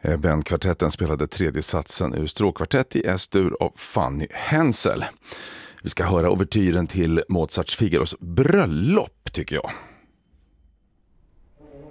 Bandkvartetten spelade tredje satsen ur stråkkvartett i S-dur av Fanny Hensel. Vi ska höra ouvertyren till Mozarts Figaros bröllop, tycker jag.